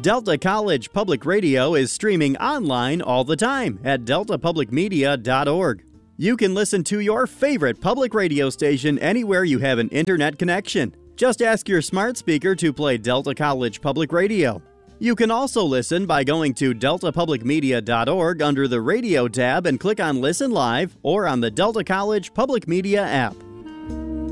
Delta College Public Radio is streaming online all the time at deltapublicmedia.org. You can listen to your favorite public radio station anywhere you have an internet connection. Just ask your smart speaker to play Delta College Public Radio. You can also listen by going to deltapublicmedia.org under the Radio tab and click on Listen Live or on the Delta College Public Media app.